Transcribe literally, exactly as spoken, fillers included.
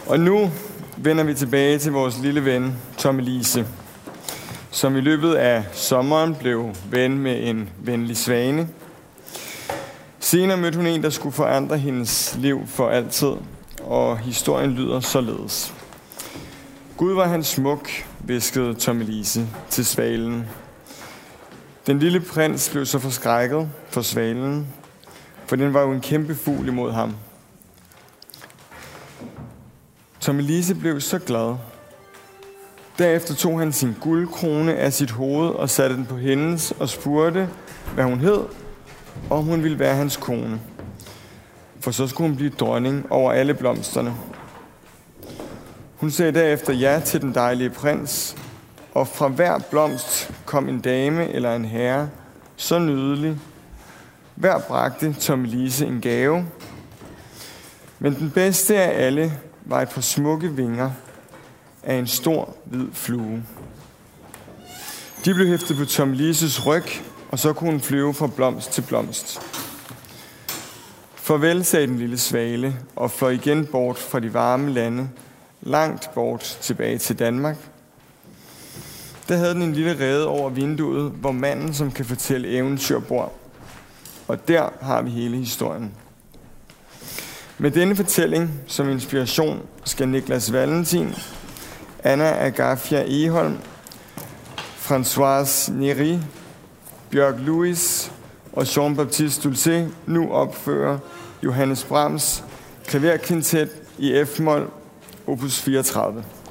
Og nu vender vi tilbage til vores lille ven, Tommelise, som i løbet af sommeren blev ven med en venlig svane. Senere mødte hun en, der skulle forandre hendes liv for altid, og historien lyder således. Gud var han smuk, hviskede Tommelise til svalen. Den lille prins blev så forskrækket for svalen, for den var jo en kæmpe fugl imod ham. Tommelise blev så glad. Derefter tog han sin guldkrone af sit hoved og satte den på hendes og spurgte, hvad hun hed, og om hun ville være hans kone. For så skulle hun blive dronning over alle blomsterne. Hun sagde derefter ja til den dejlige prins, og fra hver blomst kom en dame eller en herre, så nydelig. Hver bragte Tommelise en gave, men den bedste af alle var et par smukke vinger af en stor, hvid flue. De blev hæftet på Tommelises ryg, og så kunne hun flyve fra blomst til blomst. Farvel, sagde den lille svale, og fløj igen bort fra de varme lande, langt bort tilbage til Danmark. Der havde den en lille rede over vinduet, hvor manden, som kan fortælle eventyr, bor. Og der har vi hele historien. Med denne fortælling som inspiration skal Niklas Valentin, Anna Agafia Egholm, Françoise Neri, Bjørk Louis og Jean-Baptiste Dulce nu opføre Johannes Brahms klaverkvintet i F-mol, opus fireogtredive.